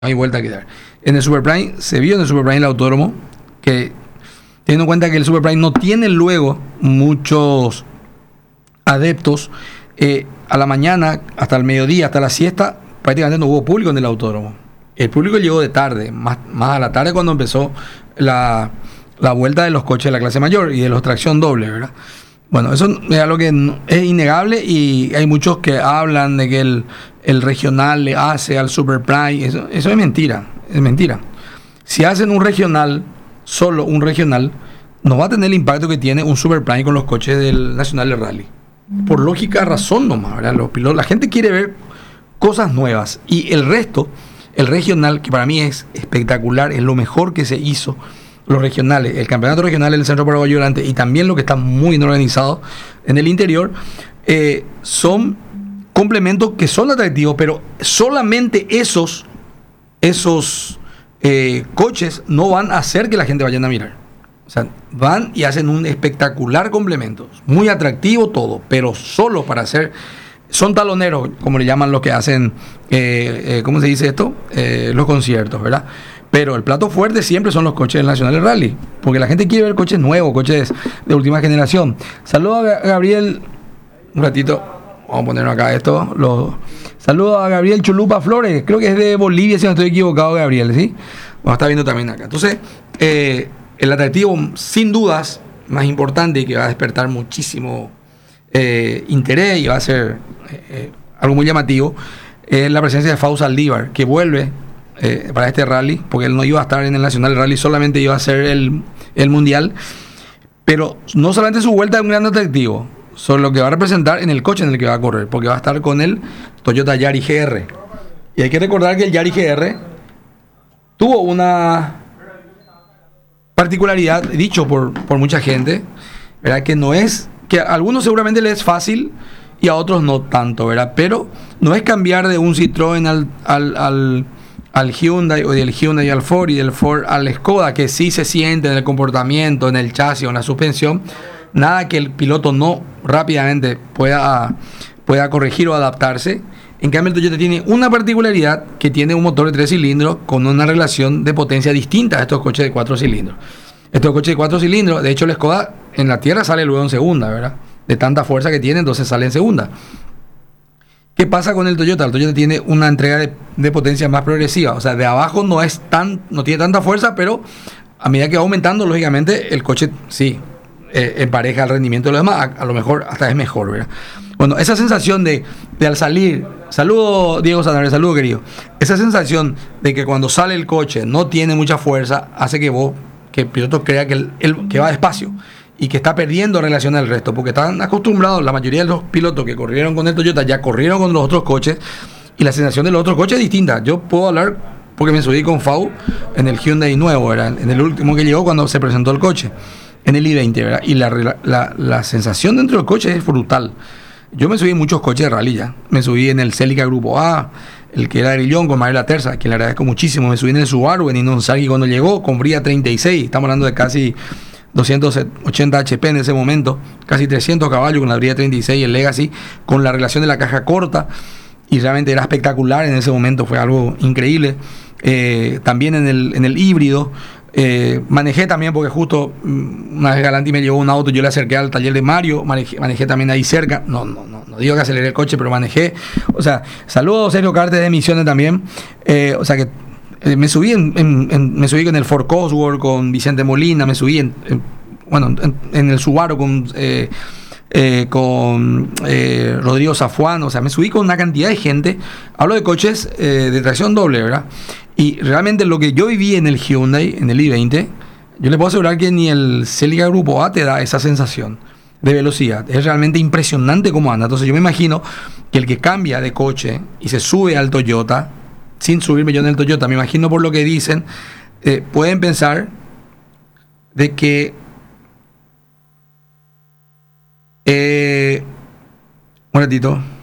hay vuelta que dar. En el Super Prime, se vio en el Super Prime el autódromo, que teniendo en cuenta que el Super Prime no tiene luego muchos adeptos, a la mañana, hasta el mediodía, hasta la siesta, prácticamente no hubo público en el autódromo. El público llegó de tarde, más a la tarde cuando empezó la vuelta de los coches de la clase mayor y de los tracción doble, ¿verdad? Bueno, eso es algo que es innegable y hay muchos que hablan de que el regional le hace al Super Prime. Eso es mentira, es mentira. Si hacen un regional, solo un regional, no va a tener el impacto que tiene un Super Prime con los coches del Nacional de Rally. Por lógica razón nomás, ¿verdad? Los pilotos, la gente quiere ver cosas nuevas y el resto, el regional, que para mí es espectacular, es lo mejor que se hizo. Los regionales, el campeonato regional del Centro Paraguayo Volante y también lo que está muy bien organizado en el interior, son complementos que son atractivos, pero solamente esos coches no van a hacer que la gente vaya a mirar. O sea, van y hacen un espectacular complemento, muy atractivo todo, pero solo para hacer, son taloneros, como le llaman los que hacen, ¿cómo se dice esto? Los conciertos, ¿verdad? Pero el plato fuerte siempre son los coches del Nacional de Rally, porque la gente quiere ver coches nuevos, coches de última generación. Saludos a Gabriel, un ratito, vamos a poner acá esto. Saludos a Gabriel Chulupa Flores, creo que es de Bolivia, si no estoy equivocado, Gabriel, ¿sí? Vamos a estar viendo también acá. Entonces, el atractivo, sin dudas, más importante y que va a despertar muchísimo interés y va a ser algo muy llamativo, es la presencia de Fausto Saldívar, que vuelve para este rally, porque él no iba a estar en el Nacional Rally, solamente iba a ser el Mundial, pero no solamente su vuelta es un gran atractivo, sobre lo que va a representar en el coche en el que va a correr, porque va a estar con el Toyota Yaris GR. Y hay que recordar que el Yaris GR tuvo una particularidad, dicho por mucha gente, ¿verdad? Que no es, que a algunos seguramente les es fácil y a otros no tanto, ¿verdad? Pero no es cambiar de un Citroën al Hyundai, o del Hyundai al Ford y del Ford al Skoda, que sí se siente en el comportamiento, en el chasis o en la suspensión, nada que el piloto no rápidamente pueda corregir o adaptarse. En cambio, el Toyota tiene una particularidad, que tiene un motor de 3 cilindros con una relación de potencia distinta a estos coches de 4 cilindros. Estos coches de 4 cilindros, de hecho el Skoda en la tierra sale luego en segunda, ¿verdad? De tanta fuerza que tiene, entonces sale en segunda. ¿Qué pasa con el Toyota? El Toyota tiene una entrega de potencia más progresiva. O sea, de abajo no tiene tanta fuerza, pero a medida que va aumentando, lógicamente, el coche sí empareja el rendimiento de los demás. A lo mejor hasta es mejor, ¿verdad? Bueno, esa sensación de al salir, saludo Diego Sanabria, saludo querido. Esa sensación de que cuando sale el coche no tiene mucha fuerza, hace que el piloto crea que va despacio y que está perdiendo relación al resto, porque están acostumbrados, la mayoría de los pilotos que corrieron con el Toyota ya corrieron con los otros coches, y la sensación de los otros coches es distinta. Yo puedo hablar porque me subí con Fau en el Hyundai nuevo, ¿verdad? En el último que llegó cuando se presentó el coche, en el i20, ¿verdad? Y la sensación dentro del coche es brutal. Yo me subí en muchos coches de rally ya. Me subí en el Celica Grupo A, el que era de Grillón con Mariela Terza, a quien le agradezco muchísimo. Me subí en el Subaru, en Inonsargi cuando llegó, con Bria 36, estamos hablando de casi 280 HP en ese momento, casi 300 caballos con la Bria 36 y el Legacy, con la relación de la caja corta, y realmente era espectacular en ese momento, fue algo increíble. También en el híbrido, manejé también, porque justo una vez Galanti me llevó un auto, yo le acerqué al taller de Mario, manejé también ahí cerca, no digo que aceleré el coche, pero manejé. O sea, saludos Sergio Cartes de Misiones también. O sea que me subí me subí con el Ford Cosworth, con Vicente Molina, me subí en el Subaru con Rodrigo Zafuán. O sea, me subí con una cantidad de gente. Hablo de coches de tracción doble, ¿verdad? Y realmente lo que yo viví en el Hyundai, en el i20, yo le puedo asegurar que ni el Celica Grupo A te da esa sensación de velocidad. Es realmente impresionante cómo anda. Entonces yo me imagino que el que cambia de coche y se sube al Toyota, sin subirme yo en el Toyota, me imagino por lo que dicen, pueden pensar de que un ratito.